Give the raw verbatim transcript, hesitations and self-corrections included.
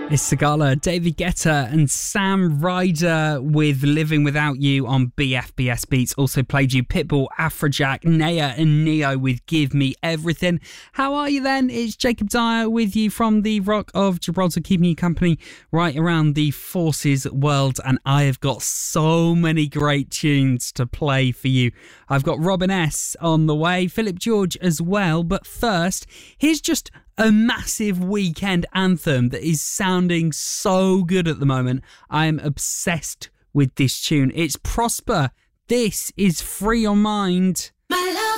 It's Sigala, David Guetta and Sam Ryder with Living Without You on B F B S Beats. Also played you Pitbull, Afrojack, Naya and Neo with Give Me Everything. How are you then? It's Jacob Dyer with you from the Rock of Gibraltar, keeping you company right around the Forces world. And I have got so many great tunes to play for you. I've got Robin S on the way, Philip George as well. But first, here's just a massive weekend anthem that is sounding so good at the moment. I am obsessed with this tune. It's Prosper. This is Free Your Mind. My